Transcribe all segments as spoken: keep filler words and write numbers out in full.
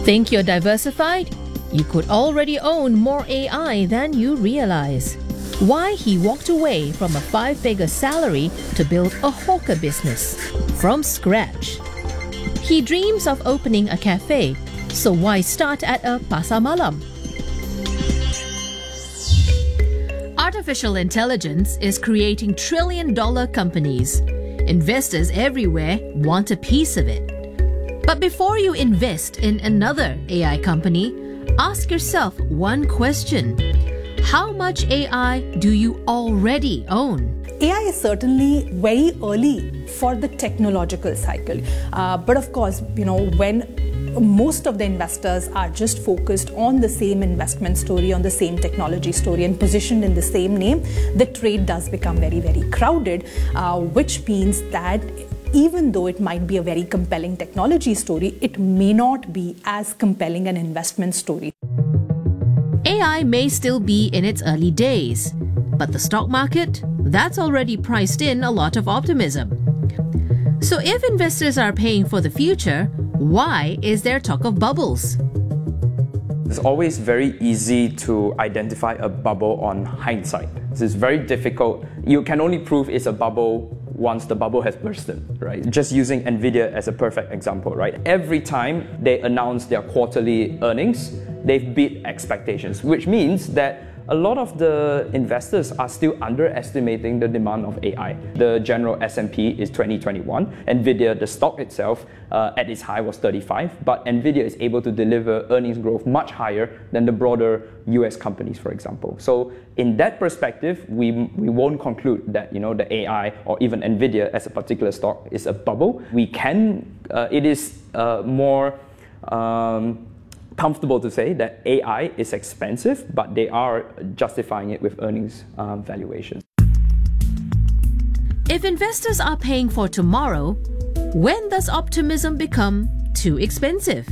Think you're diversified? You could already own more A I than you realize. Why he walked away from a five-figure salary to build a hawker business from scratch. He dreams of opening a cafe, so why start at a pasar malam? Artificial intelligence is creating trillion-dollar companies. Investors everywhere want a piece of it. But before you invest in another A I company, ask yourself one question. How much A I do you already own? A I is certainly very early for the technological cycle. Uh, but of course, you know, when most of the investors are just focused on the same investment story, on the same technology story, and positioned in the same name, the trade does become very, very crowded, uh, which means that even though it might be a very compelling technology story, it may not be as compelling an investment story. A I may still be in its early days, but the stock market, that's already priced in a lot of optimism. So if investors are paying for the future, why is there talk of bubbles? It's always very easy to identify a bubble on hindsight. This is very difficult. You can only prove it's a bubble once the bubble has bursted, right? Just using NVIDIA as a perfect example, right? Every time they announce their quarterly earnings, they've beat expectations, which means that a lot of the investors are still underestimating the demand of A I. The general S and P is twenty twenty-one. NVIDIA, the stock itself, uh, at its high was thirty-five, but NVIDIA is able to deliver earnings growth much higher than the broader U S companies, for example. So in that perspective, we, we won't conclude that, you know, the A I or even NVIDIA as a particular stock is a bubble. We can, uh, it is uh, more, um, comfortable to say that A I is expensive, but they are justifying it with earnings um, valuations. If investors are paying for tomorrow, when does optimism become too expensive?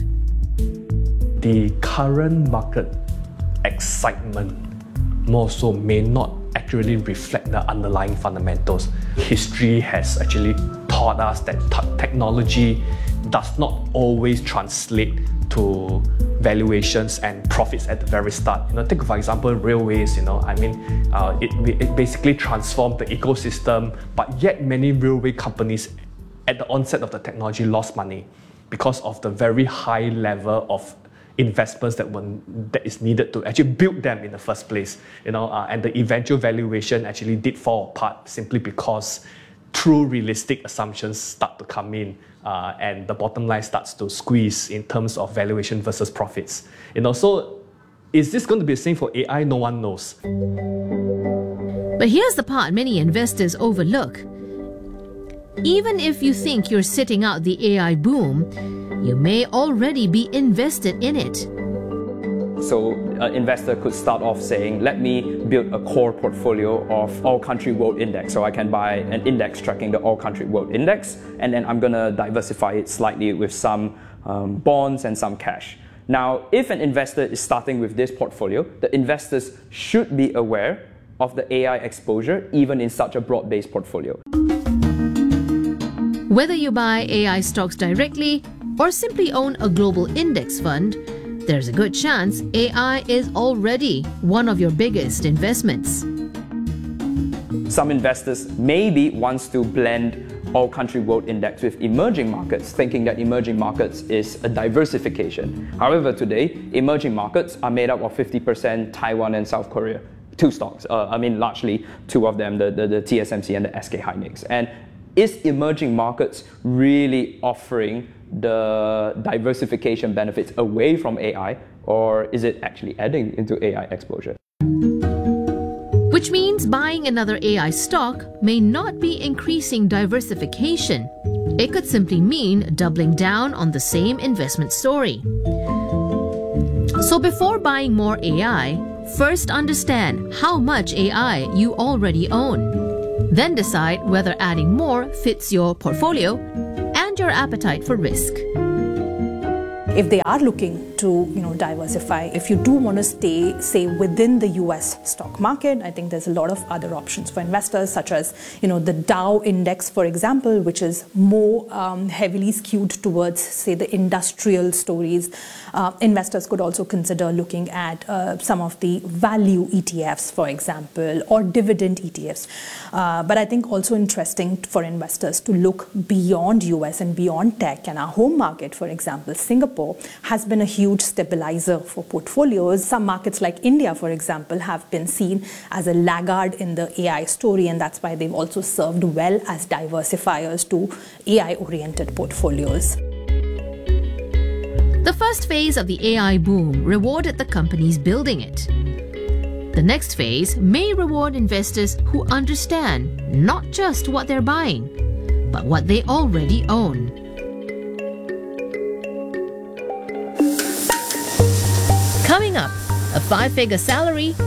The current market excitement more so may not accurately reflect the underlying fundamentals. History has actually taught us that t- technology does not always translate to valuations and profits at the very start. You know, take for example railways. You know, I mean, uh, it, it basically transformed the ecosystem, but yet many railway companies at the onset of the technology lost money because of the very high level of investments that were that is needed to actually build them in the first place. You know, uh, and the eventual valuation actually did fall apart simply because true realistic assumptions start to come in, uh, and the bottom line starts to squeeze in terms of valuation versus profits. You know, so is this going to be the same for A I? No one knows. But here's the part many investors overlook. Even if you think you're sitting out the A I boom, you may already be invested in it. So an investor could start off saying, let me build a core portfolio of all country world index. So I can buy an index tracking the all country world index, and then I'm going to diversify it slightly with some um, bonds and some cash. Now, if an investor is starting with this portfolio, the investors should be aware of the A I exposure, even in such a broad-based portfolio. Whether you buy A I stocks directly or simply own a global index fund, there's a good chance A I is already one of your biggest investments. Some investors maybe wants to blend all country world index with emerging markets, thinking that emerging markets is a diversification. However, today, emerging markets are made up of fifty percent Taiwan and South Korea. Two stocks, uh, I mean largely two of them, the, the, the T S M C and the S K Hynix. And is emerging markets really offering the diversification benefits away from A I, or is it actually adding into A I exposure? Which means buying another A I stock may not be increasing diversification. It could simply mean doubling down on the same investment story. So before buying more A I, first understand how much A I you already own. Then decide whether adding more fits your portfolio and your appetite for risk. If they are looking to, you know, diversify. If you do want to stay, say, within the U S stock market, I think there's a lot of other options for investors, such as, you know, the Dow index, for example, which is more um, heavily skewed towards, say, the industrial stories. Uh, investors could also consider looking at uh, some of the value E T Fs, for example, or dividend E T Fs. Uh, but I think also interesting for investors to look beyond U S and beyond tech, and our home market, for example, Singapore, has been a huge stabilizer for portfolios. Some markets like India, for example, have been seen as a laggard in the A I story, and that's why they've also served well as diversifiers to A I-oriented portfolios. The first phase of the A I boom rewarded the companies building it. The next phase may reward investors who understand not just what they're buying, but what they already own. Coming up, a five-figure salary